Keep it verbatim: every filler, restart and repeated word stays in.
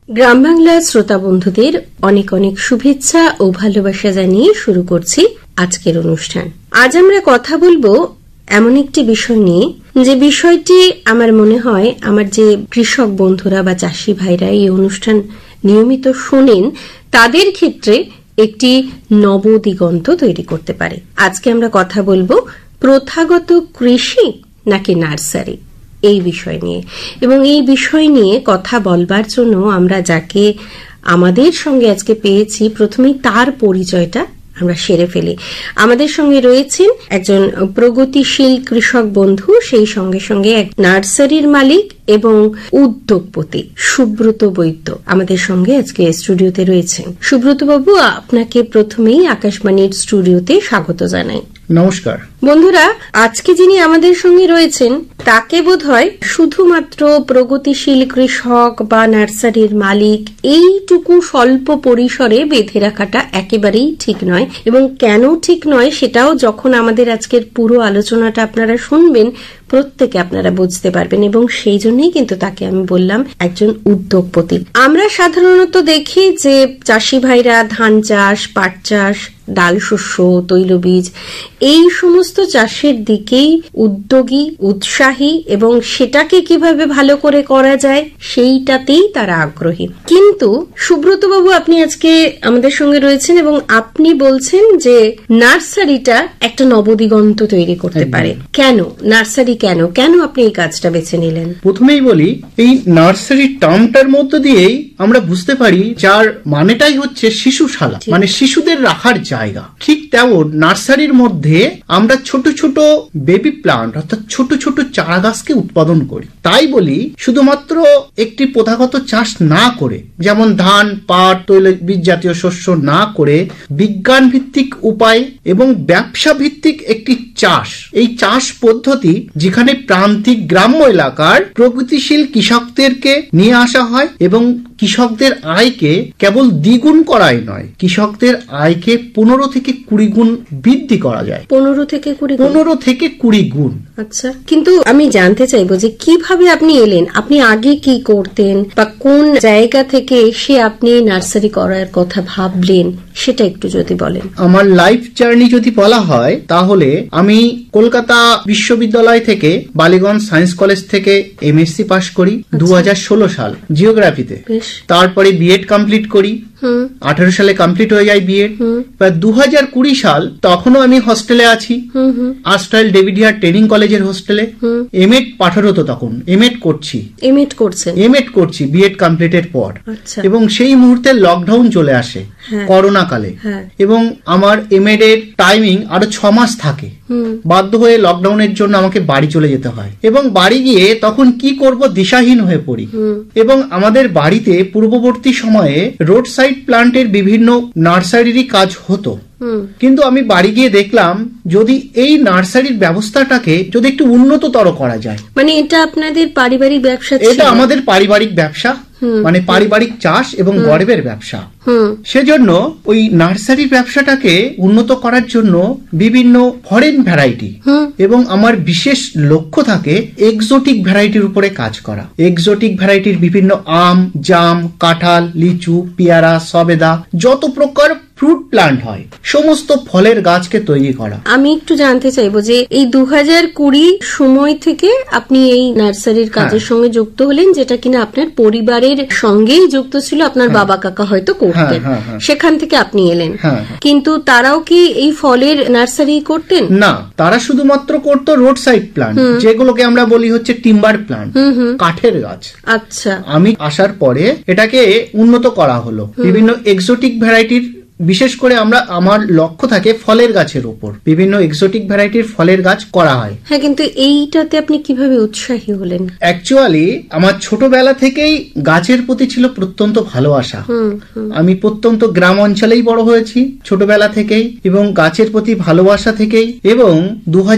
গ্রাম বাংলার শ্রোতা বন্ধুদের অনেক অনেক শুভেচ্ছা ও ভালোবাসা জানিয়ে শুরু করছি আজকের অনুষ্ঠান। আজ আমরা কথা বলবো এমন একটি বিষয় নিয়ে, যে বিষয়টি আমার মনে হয় আমার যে কৃষক বন্ধুরা বা চাষি ভাইরা এই অনুষ্ঠান নিয়মিত শোনেন তাদের ক্ষেত্রে একটি নবদিগন্ত তৈরি করতে পারে। আজকে আমরা কথা বলবো প্রথাগত কৃষি নাকি নার্সারি এই বিষয় নিয়ে, এবং এই বিষয় নিয়ে কথা বলবার জন্য আমরা যাকে আমাদের সঙ্গে আজকে পেয়েছি প্রথমেই তার পরিচয়টা আমরা সেরে ফেলি। আমাদের সঙ্গে রয়েছেন একজন প্রগতিশীল কৃষক বন্ধু, সেই সঙ্গে সঙ্গে এক নার্সারির মালিক এবং উদ্যোগপতি সুব্রত বৈদ্য আমাদের সঙ্গে আজকে স্টুডিওতে রয়েছেন। সুব্রত বাবু, আপনাকে প্রথমেই আকাশবাণীর স্টুডিওতে স্বাগত জানাই। নমস্কার বন্ধুরা, আজকে যিনি আমাদের সঙ্গে রয়েছেন তাকে বোধহয় শুধুমাত্র প্রগতিশীল কৃষক বা নার্সারির মালিক এইটুকু স্বল্প পরিসরে বেঁধে রাখাটা একেবারেই ঠিক নয়, এবং কেন ঠিক নয় সেটাও যখন আমাদের আজকের পুরো আলোচনাটা আপনারা শুনবেন প্রত্যেকে আপনারা বুঝতে পারবেন, এবং সেই জন্যই কিন্তু তাকে আমি বললাম একজন উদ্যোগপতি। আমরা সাধারণত দেখি যে চাষি ভাইরা ধান চাষ, পাট চাষ, ডাল শস্য, তৈলবীজ এই সমস্ত চাষের দিকেই উদ্যোগী, উৎসাহী, এবং সেটাকে কিভাবে ভালো করে করা যায় সেইটাতেই তারা আগ্রহী। কিন্তু সুব্রতবাবু, আপনি আজকে আমাদের সঙ্গে রয়েছেন এবং আপনি বলছেন যে নার্সারিটা একটা নবদিগন্ত তৈরি করতে পারে। কেন নার্সারি, কেন কেন আপনি এই কাজটা বেছে নিলেন? প্রথমেই বলি, এই নার্সারি টার্মটার মধ্য দিয়েই আমরা বুঝতে পারি যার মানেটাই হচ্ছে শিশুশালা, মানে শিশুদের রাখার জায়গা। ঠিক তেমন নার্সারির মধ্যে আমরা ছোট ছোট বেবি প্লান্ট অর্থাৎ ছোট ছোট চারা গাছকে উৎপাদন করি। তাই বলি, শুধুমাত্র একটি প্রথাগত চাষ না করে, যেমন ধান, পাট, তৈলবীজ জাতীয় শস্য না করে বিজ্ঞান ভিত্তিক উপায় এবং ব্যবসা ভিত্তিক একটি চাষ, এই চাষ পদ্ধতি যেখানে প্রান্তিক গ্রাম্য এলাকার প্রগতিশীল কৃষকদেরকে নিয়ে আসা হয় এবং কৃষকদের আয়কে কেবল দ্বিগুণ করাই নয়, কৃষকদের আয়কে পনেরো থেকে কুড়ি গুণ বৃদ্ধি করা যায়। পনেরো থেকে কুড়ি পনেরো থেকে কুড়ি গুণ। আচ্ছা, কিন্তু আমি জানতে চাইবো যে কিভাবে আপনি এলেন, আপনি আগে কি করতেন বা কোন জায়গা থেকে এসে আপনি নার্সারি করার কথা ভাবলেন সেটা একটু যদি বলেন। আমার লাইফ জার্নি যদি বলা হয় তাহলে আমি কলকাতা বিশ্ববিদ্যালয় থেকে বালিগঞ্জ সায়েন্স কলেজ থেকে এমএসসি পাশ করি দু হাজার ষোলো সাল জিওগ্রাফিতে। তারপরে বিএড কমপ্লিট করি, আঠারো সালে কমপ্লিট হয়ে যায় বিএড। দু হাজার কুড়ি সাল তখনও আমি হস্টেলে আছি, আর্স্টাইল ডেভিডিয়ার ট্রেনিং কলেজের হোস্টেলে। এমএড পাঠারত, তখন এমএড করছি এমএড করছেন এমএড করছি বিএড কমপ্লিটের পর। এবং সেই মুহূর্তে লকডাউন চলে আসে করোনা কালে, এবং আমার এমএড এর টাইমিং আরো ছ মাস থাকে। বাধ্য হয়ে লকডাউনের জন্য আমাকে বাড়ি চলে যেতে হয়, এবং বাড়ি গিয়ে তখন কি করব দিশাহীন হয়ে পড়ি। এবং আমাদের বাড়িতে পূর্ববর্তী সময়ে রোড সাইড প্লান্টের বিভিন্ন নার্সারিরই কাজ হতো, কিন্তু আমি বাড়ি গিয়ে দেখলাম যদি এই নার্সারির ব্যবস্থাটাকে যদি একটু উন্নততর করা যায়। মানে এটা আপনাদের পারিবারিক ব্যবসা? এটা আমাদের পারিবারিক ব্যবসা, মানে পারিবারিক চাষ এবং গর্বের ব্যবসা। সেজন্য ওই নার্সারির ব্যবসাটাকে উন্নত করার জন্য বিভিন্ন ফরেন ভ্যারাইটি এবং আমার বিশেষ লক্ষ্য থাকে এক্সোটিক ভ্যারাইটির উপরে কাজ করা। এক্সোটিক ভ্যারাইটির বিভিন্ন আম, জাম, কাঁঠাল, লিচু, পেয়ারা, সবেদা, যত প্রকার ফ্রুট প্লান্ট হয় সমস্ত ফলের গাছকে তৈরি করা। আমি একটু জানতে চাইবো যে এই দু হাজার কুড়ি সময় থেকে আপনি এই নার্সারির কাজের সঙ্গে যুক্ত হলেন, যেটা কিনা আপনার পরিবারের সঙ্গেই যুক্ত ছিল, আপনার বাবা কাকা হয়তো করতেন, সেখান থেকে আপনি এলেন। কিন্তু তারাও কি এই ফলের নার্সারি করতেন? না, তারা শুধুমাত্র করতো রোড সাইড প্লান্ট, যেগুলোকে আমরা বলি হচ্ছে টিম্বার প্লান্ট, কাঠের গাছ। আচ্ছা, আমি আসার পরে এটাকে উন্নত করা হলো বিভিন্ন এক্সোটিক ভ্যারাইটির, বিশেষ করে আমরা আমার লক্ষ্য থাকে ফলের গাছের উপর, বিভিন্ন এক্সোটিক ভ্যারাইটির ফলের গাছ করা হয়। হ্যাঁ, কিন্তু এইটাতে আপনি কিভাবে উৎসাহী হলেন? অ্যাকচুয়ালি আমার ছোটবেলা থেকেই গাছের প্রতি ছিল প্রত্যন্ত ভালোবাসা। আমি প্রত্যন্ত গ্রাম অঞ্চলেই বড় হয়েছি ছোটবেলা থেকেই, এবং গাছের প্রতি ভালোবাসা থেকেই। এবং দু